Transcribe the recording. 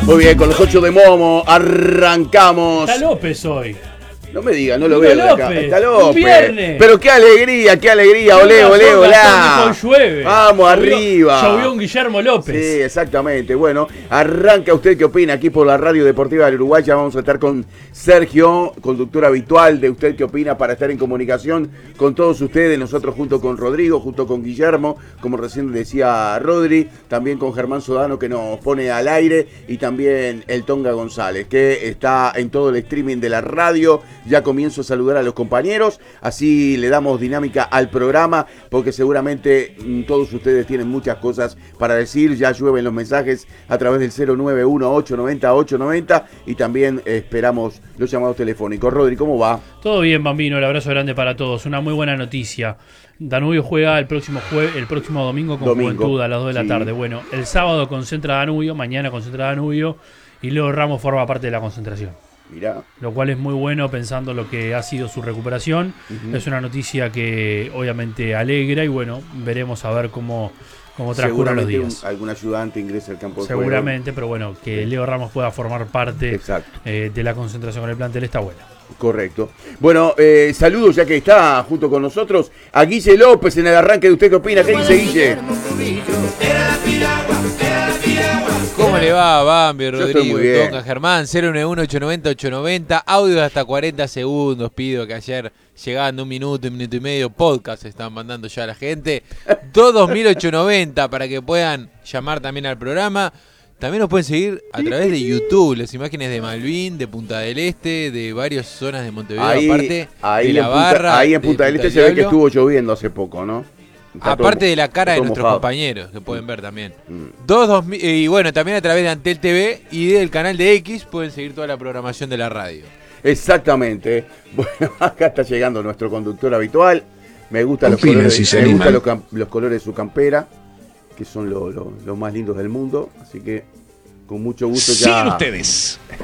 Muy bien, con los 8 de Momo arrancamos. Está López hoy. No me diga, no lo veo de acá. Está López. Un viernes. Pero qué alegría, olé, olé, olá. Hoy llueve. Vamos, arriba. Llovió un Guillermo López. Sí, exactamente. Bueno, arranca usted, ¿qué opina? Aquí por la Radio Deportiva del Uruguay ya vamos a estar con Sergio, conductor habitual de Usted qué opina, para estar en comunicación con todos ustedes. Nosotros junto con Rodrigo, junto con Guillermo, como recién decía Rodri, también con Germán Sodano que nos pone al aire, y también el Tonga González, que está en todo el streaming de la radio. Ya comienzo a saludar a los compañeros, así le damos dinámica al programa, porque seguramente todos ustedes tienen muchas cosas para decir. Ya llueven los mensajes a través del 091-890-890 y también esperamos los llamados telefónicos. Rodri, ¿cómo va? Todo bien, Bambino, el abrazo grande para todos. Una muy buena noticia. Danubio juega el próximo domingo con Juventud a las 2 de la tarde. Bueno, el sábado concentra Danubio, mañana concentra Danubio, y Leo Ramos forma parte de la concentración. Mirá. Lo cual es muy bueno pensando lo que ha sido su recuperación. Es una noticia que obviamente alegra, y bueno, veremos a ver cómo transcurren los días. Algún ayudante ingresa al campo de seguramente, pero bueno, que Leo Ramos pueda formar parte de la concentración con el plantel está bueno. Correcto. Bueno, saludos, ya que está junto con nosotros, a Guille López en el arranque de Usted qué opina. ¿Qué dice Guille? ¿Cómo le va, Bambi, Rodrigo, Tonga, Tonga, Germán? 091-890-890, audio de hasta 40 segundos. Pido que ayer llegaban de un minuto y medio, podcast están mandando ya a la gente. 22890 para que puedan llamar también al programa. También nos pueden seguir a través de YouTube, las imágenes de Malvin, de Punta del Este, de varias zonas de Montevideo, aparte de la barra. Ahí en Punta del Este se ve que estuvo lloviendo hace poco, ¿no? Aparte de la cara de nuestros compañeros, que pueden ver también. Y bueno, también a través de Antel TV y del canal de X pueden seguir toda la programación de la radio. Exactamente. Bueno, acá está llegando nuestro conductor habitual. Me gustan los colores de su campera, que son los más lindos del mundo. Así que con mucho gusto ya. Siguen ustedes.